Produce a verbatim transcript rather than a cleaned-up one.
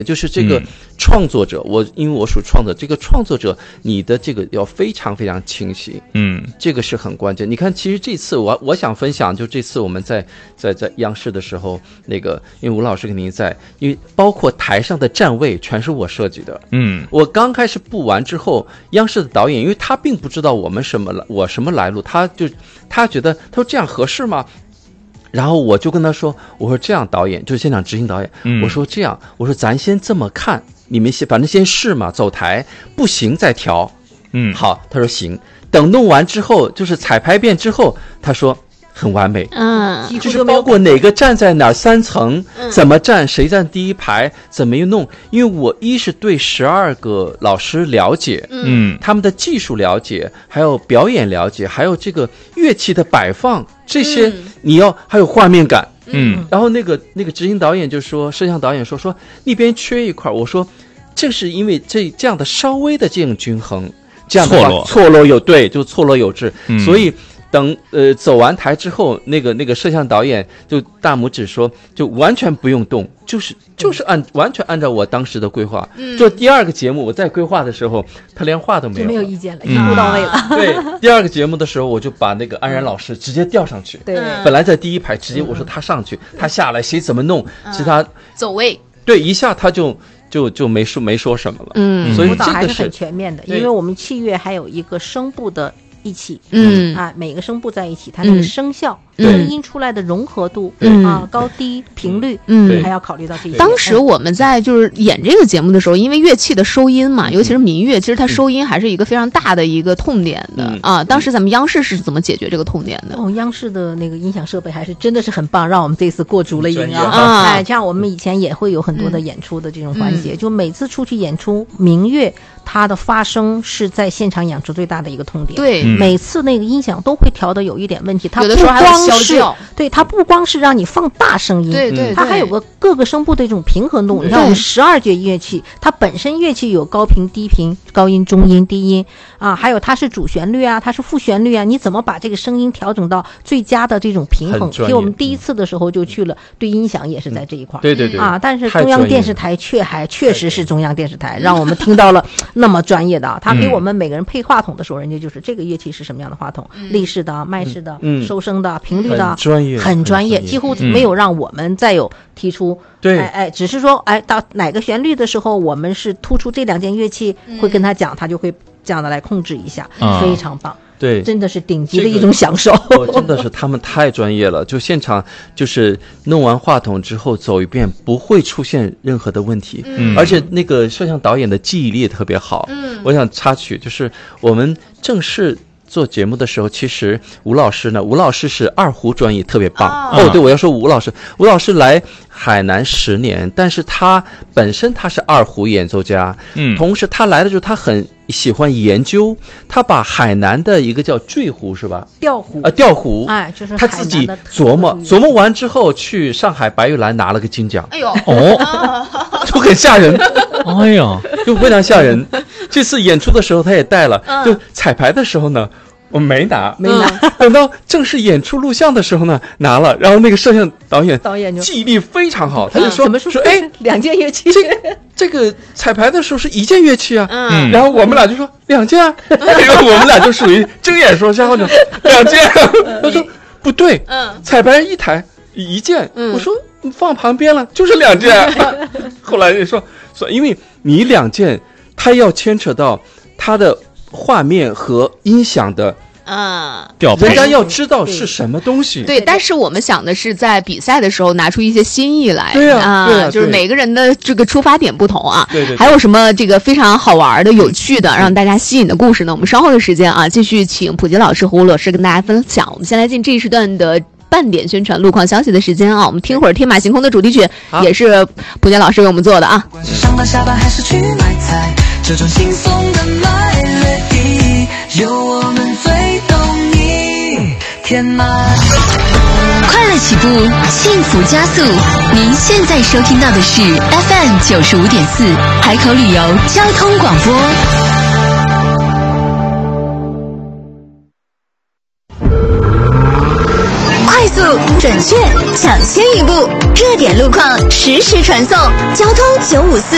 就是这个创作者，嗯、我因为我属创作，这个创作者你的这个要非常非常清晰， 嗯， 这个是很关键。你看，其实这次我我想分享，就这次我们在在在央视的时候，那个因为吴老师肯定在，因为包括台上的站位全是我设计的， 嗯， 我刚开始布完之后，央视的导演，因为他并不知道我们什么我什么来路，他就他觉得他说这样合适吗？然后我就跟他说，我说这样导演就是现场执行导演，嗯、我说这样，我说咱先这么看，你们先反正先试嘛，走台不行再调， 嗯， 好，他说行，等弄完之后就是彩排遍之后，他说很完美， 嗯， 就是包括哪个站在哪儿三层，嗯、怎么站，谁站第一排，怎么弄，因为我一是对十二个老师了解， 嗯， 他们的技术了解，还有表演了解，还有这个乐器的摆放。这些你要还有画面感， 嗯， 然后那个那个执行导演就说，摄像导演说说那边缺一块，我说这是因为这这样的稍微的这种均衡，这样的话错落错落有对，就错落有致， 嗯、 所以等呃走完台之后，那个那个摄像导演就大拇指说，就完全不用动，就是就是按完全按照我当时的规划，嗯，就第二个节目我在规划的时候，他连话都没有， 就没有意见了，一步到位了。 对，第二个节目的时候，我就把那个安然老师直接调上去， 对， 本来在第一排，直接我说他上去，他下来，谁怎么弄，其他走位， 对，一下他就就就没说没说什么了， 嗯， 所以舞蹈还这个是很全面的，因为我们器乐还有一个声部的一起， 嗯啊，每个声部在一起，它那个声效、 嗯、 声音出来的融合度、 嗯、 啊，高低频率， 嗯， 还要考虑到这些。 当时我们在就是演这个节目的时候，因为乐器的收音嘛，尤其是民乐，其实它收音还是一个非常大的一个痛点的、 嗯、 啊。当时咱们央视是怎么解决这个痛点的？ 哦，央视的那个音响设备还是真的是很棒，让我们这次过足了瘾啊！ 啊哎，像我们以前也会有很多的演出的这种环节，嗯、就每次出去演出，民乐它的发声是在现场演出最大的一个痛点。 对， 嗯、每次那个音响都会调的有一点问题，它有的时候还光是消对它不光是让你放大声音， 对 对, 对， 它还有个各个声部的这种平衡度。你看我们十二节乐器，它本身乐器有高频、低频、高音、中音、低音啊，还有它是主旋律啊，它是副旋律啊，你怎么把这个声音调整到最佳的这种平衡？所以我们第一次的时候就去了，对音响也是在这一块、嗯。 对对对啊，但是中央电视台却还确实是中央电视台，让我们听到了那么专业的啊，他给我们每个人配话筒的时候，人家就是这个乐器是什么样的话筒， 嗯、 立式的、麦式的、 嗯、 收声的、频率的， 很专业， 很专业，几乎没有让我们再有提出。 对、 嗯，哎哎，只是说，哎，到哪个旋律的时候，我们是突出这两件乐器，嗯、会跟他讲，他就会这样的来控制一下， 嗯、 非常棒。 对， 真的是顶级的一种享受。 这个哦、真的是他们太专业了，就现场就是弄完话筒之后走一遍，不会出现任何的问题。 嗯， 而且那个摄像导演的记忆力也特别好。 嗯， 我想插曲，就是我们正式做节目的时候，其实吴老师呢，吴老师是二胡专业特别棒。哦，哦对，我要说吴老师，吴老师来海南十年，但是他本身他是二胡演奏家， 嗯， 同时他来的时候他很喜欢研究，他把海南的一个叫坠胡是吧？ 调胡啊，调胡， 哎，就是他自己琢磨琢磨完之后，去上海白玉兰拿了个金奖。 哎呦， 哦， 就很吓人。 哎呀， 就非常吓人。这次演出的时候他也带了， 嗯、 就彩排的时候呢，我没拿， 没拿。 等到正式演出录像的时候呢，拿了。然后那个摄像导演导演就记忆力非常好，他就说、 嗯、怎么说说哎， 两件乐器， 这这个彩排的时候是一件乐器啊。 嗯， 然后我们俩就说两件啊，因为我们俩就属于睁眼说瞎话呢，两件。他说不对， 嗯， 彩排一台一件， 嗯、 我说放旁边了，就是两件。后来人说说，因为你两件，它要牵扯到它的画面和音响的。 嗯， 人家要知道是什么东西。 对，但是我们想的是在比赛的时候拿出一些新意来。 对呀、 啊， 啊对啊， 就是每个人的这个出发点不同啊。 对 对, 对。 还有什么这个非常好玩的、有趣的，让大家吸引的故事呢？我们稍后的时间啊，继续请普杰老师和吴老师跟大家分享。我们先来进这一时段的半点宣传路况消息的时间啊，我们听会儿天马行空的主题曲，也是普杰老师为我们做的啊。 不管是上班下班还是去买菜，这种轻松的脉络，有我们最懂你。天马快乐起步，幸福加速。您现在收听到的是 F M 九十五点四海口旅游交通广播。快速、准确、抢先一步，热点路况实时传送。交通九五四